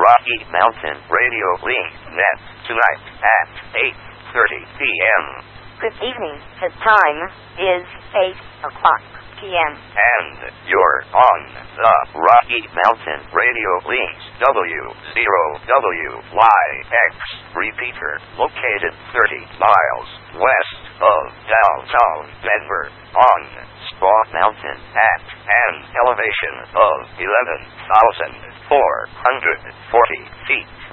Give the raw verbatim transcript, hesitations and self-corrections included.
Rocky Mountain Radio Link Net tonight at eight thirty p.m. Good evening. The time is eight o'clock p.m. And you're on the Rocky Mountain Radio Link W zero W Y X repeater located thirty miles west of downtown Denver on Squaw Mountain at an elevation of eleven thousand four hundred forty feet.